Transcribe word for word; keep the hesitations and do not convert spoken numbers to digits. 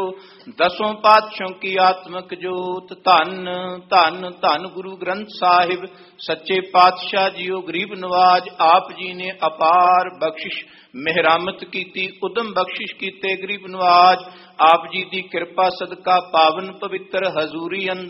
ਦਸੋਂ ਪਾਤਸ਼ਾਹਾਂ ਕੀ ਆਤਮਕ ਜੋਤ। ਧੰਨ ਧੰਨ ਧੰਨ ਗੁਰੂ ਗ੍ਰੰਥ ਸਾਹਿਬ ਸੱਚੇ ਪਾਤਸ਼ਾਹ ਜੀਓ ਗਰੀਬ ਨਵਾਜ। ਆਪ ਜੀ ਨੇ ਅਪਾਰ ਬਖਸ਼ਿਸ਼ ਮਿਹਰਾਮਤ ਕੀਤੀ, ਉਦਮ ਬਖਸ਼ਿਸ਼ ਕੀਤੇ ਗਰੀਬ ਨਵਾਜ। ਆਪ ਜੀ ਦੀ ਕਿਰਪਾ ਸਦਕਾ ਪਾਵਨ ਪਵਿੱਤਰ ਹਜ਼ੂਰੀ ਅੰਦਰ